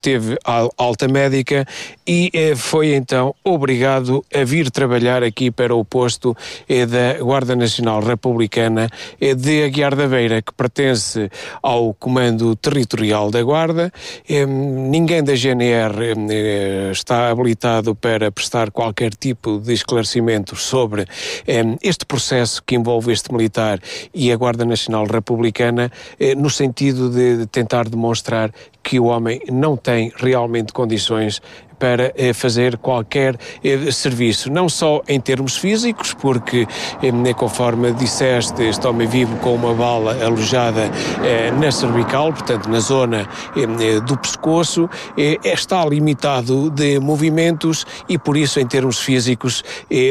teve alta médica e foi então obrigado a vir trabalhar aqui para o posto da Guarda Nacional Republicana de Aguiar da Beira, que pertence ao Comando Territorial da Guarda. Ninguém da GNR está habilitado para prestar qualquer tipo de esclarecimento sobre este processo que envolve este militar e a Guarda Nacional Republicana, no sentido de tentar demonstrar que o homem não tem realmente condições para fazer qualquer serviço, não só em termos físicos, porque, conforme disseste, este homem vive com uma bala alojada na cervical, portanto na zona do pescoço, está limitado de movimentos e por isso em termos físicos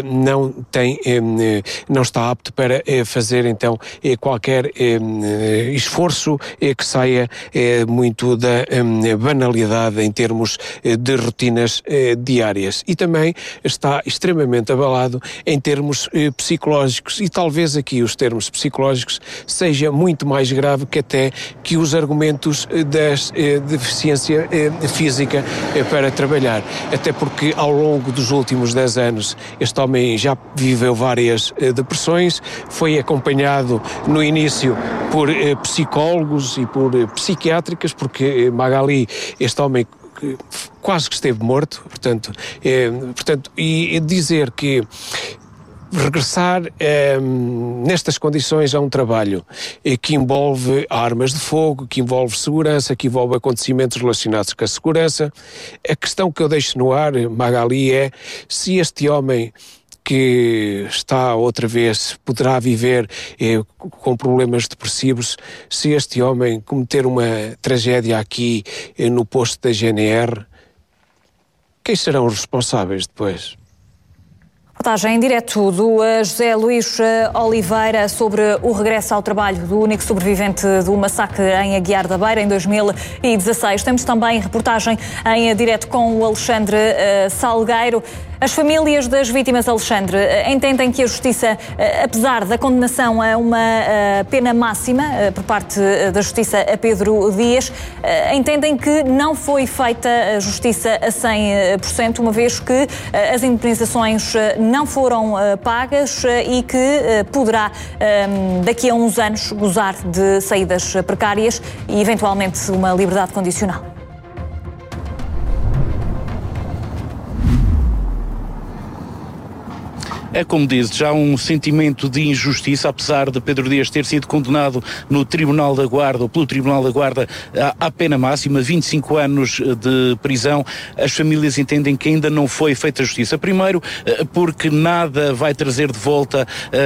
não está apto para fazer então qualquer esforço que saia muito da banalidade em termos de rotina diárias, e também está extremamente abalado em termos psicológicos, e talvez aqui os termos psicológicos seja muito mais grave que os argumentos da deficiência física para trabalhar, até porque ao longo dos últimos 10 anos este homem já viveu várias depressões, foi acompanhado no início por psicólogos e por psiquiátricas, porque Magali, este homem quase que esteve morto, portanto, e dizer que regressar nestas condições a um trabalho que envolve armas de fogo, que envolve segurança, que envolve acontecimentos relacionados com a segurança. A questão que eu deixo no ar, Magali, é se este homem que está outra vez, poderá viver com problemas depressivos, se este homem cometer uma tragédia aqui no posto da GNR, quem serão os responsáveis depois? Reportagem em direto do José Luís Oliveira sobre o regresso ao trabalho do único sobrevivente do massacre em Aguiar da Beira em 2016. Temos também reportagem em direto com o Alexandre Salgueiro. As famílias das vítimas, Alexandre, entendem que a Justiça, apesar da condenação a uma pena máxima por parte da Justiça a Pedro Dias, entendem que não foi feita a Justiça a 100%, uma vez que as indemnizações não foram pagas e que poderá, daqui a uns anos, gozar de saídas precárias e, eventualmente, uma liberdade condicional. É como disse, já um sentimento de injustiça, apesar de Pedro Dias ter sido condenado no Tribunal da Guarda, ou pelo Tribunal da Guarda, à pena máxima, 25 anos de prisão. As famílias entendem que ainda não foi feita justiça. Primeiro, porque nada vai trazer de volta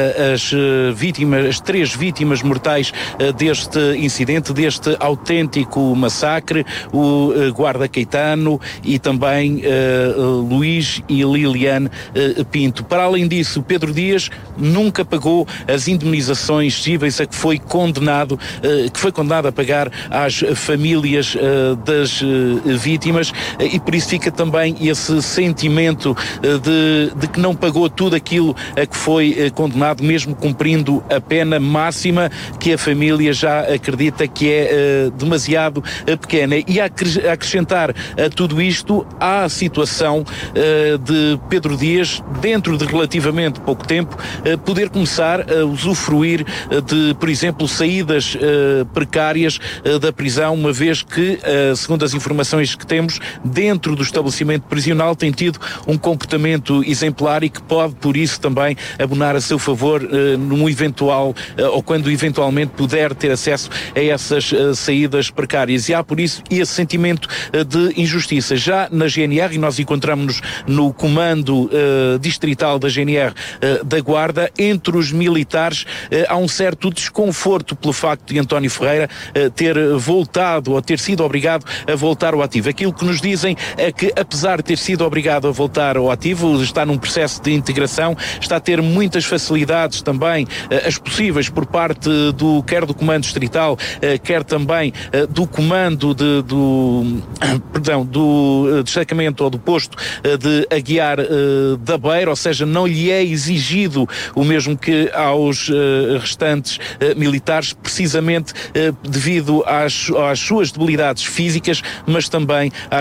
as 3 vítimas mortais deste incidente, deste autêntico massacre, o guarda Caetano e também Luís e Liliane Pinto. Para além disso, Pedro Dias nunca pagou as indemnizações cíveis a que foi condenado a pagar às famílias das vítimas, e por isso fica também esse sentimento de que não pagou tudo aquilo a que foi condenado, mesmo cumprindo a pena máxima, que a família já acredita que é demasiado pequena. E a acrescentar a tudo isto, há a situação de Pedro Dias, dentro de relativamente pouco tempo, poder começar a usufruir de, por exemplo, saídas precárias da prisão, uma vez que, segundo as informações que temos, dentro do estabelecimento prisional tem tido um comportamento exemplar e que pode, por isso, também abonar a seu favor num eventual, ou quando eventualmente puder ter acesso a essas saídas precárias. E há, por isso, esse sentimento de injustiça. Já na GNR, e nós encontramos-nos no comando distrital da GNR da Guarda, entre os militares há um certo desconforto pelo facto de António Ferreira ter voltado, ou ter sido obrigado a voltar ao ativo. Aquilo que nos dizem é que, apesar de ter sido obrigado a voltar ao ativo, está num processo de integração, está a ter muitas facilidades também, as possíveis, por parte quer do comando distrital, quer também do comando do destacamento ou do posto de Aguiar da Beira, ou seja, não lhe é exigido o mesmo que aos restantes militares, precisamente devido às suas debilidades físicas, mas também às